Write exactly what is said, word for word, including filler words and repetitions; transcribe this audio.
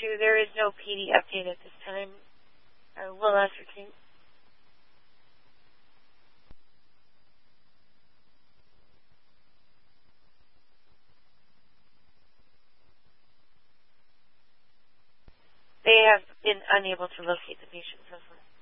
two, there is no P D update at this time. I will ascertain. They have been unable to locate the patient so far.